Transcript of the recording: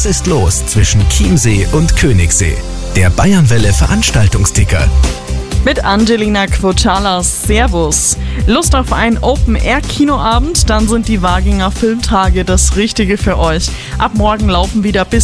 Was ist los zwischen Chiemsee und Königssee? Der Bayernwelle Veranstaltungsticker. Mit Angelina Quochalas. Servus. Lust auf einen Open-Air-Kinoabend? Dann sind die Waginger Filmtage das Richtige für euch. Ab morgen laufen wieder bis